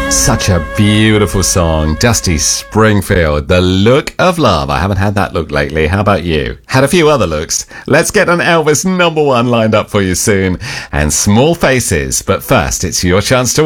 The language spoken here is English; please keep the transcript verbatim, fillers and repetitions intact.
Such a beautiful song. Dusty Springfield, The Look of Love. I haven't had that look lately. How about you? Had a few other looks. Let's get an Elvis number one lined up for you soon. And Small Faces. But first, it's your chance to